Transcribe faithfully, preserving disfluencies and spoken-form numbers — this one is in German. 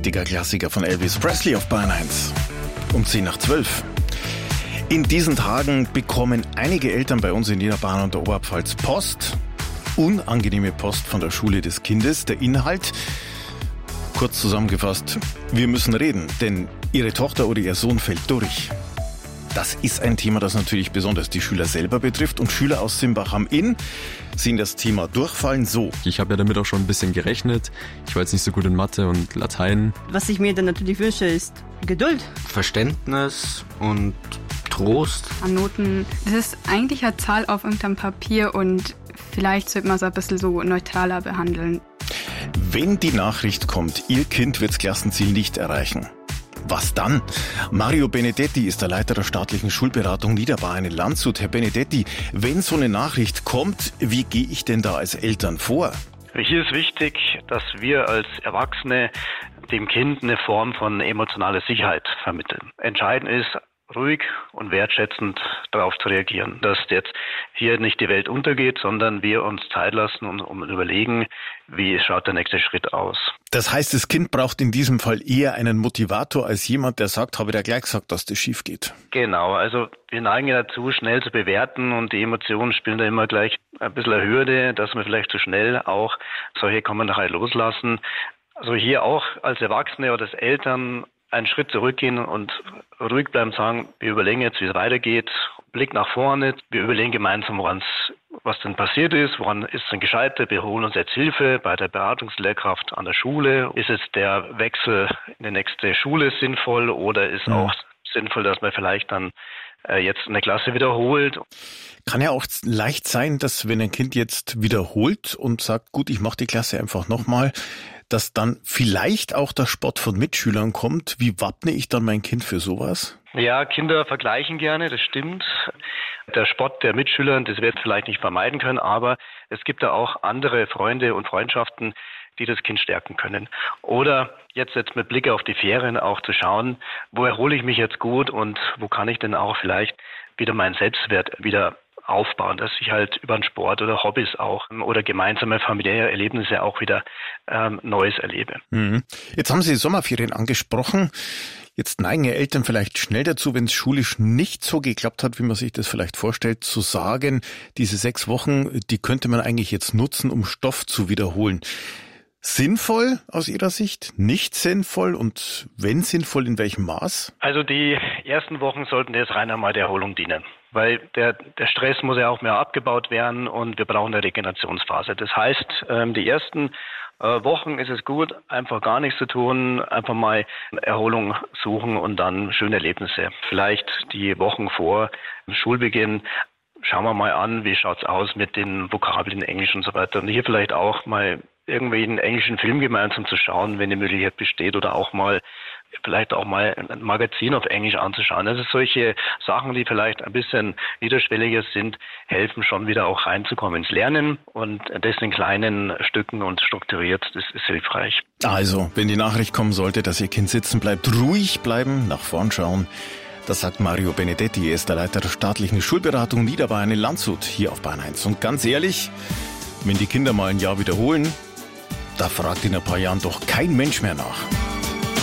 richtiger Klassiker von Elvis Presley auf Bayern eins. Um zehn nach zwölf. In diesen Tagen bekommen einige Eltern bei uns in Niederbayern und der Oberpfalz Post. Unangenehme Post von der Schule des Kindes. Der Inhalt, kurz zusammengefasst, wir müssen reden, denn ihre Tochter oder ihr Sohn fällt durch. Das ist ein Thema, das natürlich besonders die Schüler selber betrifft. Und Schüler aus Simbach am Inn sehen das Thema Durchfallen so. Ich habe ja damit auch schon ein bisschen gerechnet. Ich war jetzt nicht so gut in Mathe und Latein. Was ich mir dann natürlich wünsche, ist Geduld. Verständnis und Trost. An Noten, das ist eigentlich eine Zahl auf irgendeinem Papier und vielleicht sollte man es ein bisschen so neutraler behandeln. Wenn die Nachricht kommt, Ihr Kind wird das Klassenziel nicht erreichen. Was dann? Mario Benedetti ist der Leiter der staatlichen Schulberatung Niederbayern in Landshut. Herr Benedetti, wenn so eine Nachricht kommt, wie gehe ich denn da als Eltern vor? Hier ist wichtig, dass wir als Erwachsene dem Kind eine Form von emotionaler Sicherheit vermitteln. Entscheidend ist, ruhig und wertschätzend darauf zu reagieren, dass jetzt hier nicht die Welt untergeht, sondern wir uns Zeit lassen und um überlegen, wie schaut der nächste Schritt aus. Das heißt, das Kind braucht in diesem Fall eher einen Motivator als jemand, der sagt, habe ich dir gleich gesagt, dass das schief geht. Genau, also wir neigen ja dazu, schnell zu bewerten und die Emotionen spielen da immer gleich ein bisschen eine Hürde, dass wir vielleicht zu schnell auch solche Kommentare loslassen. Also hier auch als Erwachsene oder als Eltern einen Schritt zurückgehen und ruhig bleiben, sagen, wir überlegen jetzt, wie es weitergeht, Blick nach vorne, wir überlegen gemeinsam, woran's, was denn passiert ist, woran ist denn gescheitert, wir holen uns jetzt Hilfe bei der Beratungslehrkraft an der Schule, ist jetzt der Wechsel in die nächste Schule sinnvoll oder ist ja. auch sinnvoll, dass man vielleicht dann äh, jetzt eine Klasse wiederholt. Kann ja auch leicht sein, dass wenn ein Kind jetzt wiederholt und sagt, gut, ich mache die Klasse einfach nochmal, dass dann vielleicht auch der Spott von Mitschülern kommt. Wie wappne ich dann mein Kind für sowas? Ja, Kinder vergleichen gerne, das stimmt. Der Spott der Mitschüler, das wird vielleicht nicht vermeiden können, aber es gibt da auch andere Freunde und Freundschaften, die das Kind stärken können. Oder jetzt, jetzt mit Blick auf die Ferien auch zu schauen, wo erhole ich mich jetzt gut und wo kann ich denn auch vielleicht wieder meinen Selbstwert wieder aufbauen, dass ich halt über den Sport oder Hobbys auch oder gemeinsame familiäre Erlebnisse auch wieder ähm, Neues erlebe. Mhm. Jetzt haben Sie Sommerferien angesprochen. Jetzt neigen ja Eltern vielleicht schnell dazu, wenn es schulisch nicht so geklappt hat, wie man sich das vielleicht vorstellt, zu sagen, diese sechs Wochen, die könnte man eigentlich jetzt nutzen, um Stoff zu wiederholen. Sinnvoll aus Ihrer Sicht? Nicht sinnvoll? Und wenn sinnvoll, in welchem Maß? Also die ersten Wochen sollten jetzt rein einmal der Erholung dienen. Weil der, der Stress muss ja auch mehr abgebaut werden und wir brauchen eine Regenerationsphase. Das heißt, die ersten Wochen ist es gut, einfach gar nichts zu tun, einfach mal Erholung suchen und dann schöne Erlebnisse. Vielleicht die Wochen vor Schulbeginn schauen wir mal an, wie schaut's aus mit den Vokabeln in Englisch und so weiter. Und hier vielleicht auch mal irgendwie einen englischen Film gemeinsam zu schauen, wenn die Möglichkeit besteht, oder auch mal vielleicht auch mal ein Magazin auf Englisch anzuschauen. Also solche Sachen, die vielleicht ein bisschen niederschwelliger sind, helfen schon wieder auch reinzukommen ins Lernen und das in kleinen Stücken und strukturiert, das ist hilfreich. Also, wenn die Nachricht kommen sollte, dass Ihr Kind sitzen bleibt, ruhig bleiben, nach vorn schauen. Das sagt Mario Benedetti, er ist der Leiter der staatlichen Schulberatung Niederbayern in Landshut, hier auf Bayern eins. Und ganz ehrlich, wenn die Kinder mal ein Jahr wiederholen, da fragt in ein paar Jahren doch kein Mensch mehr nach.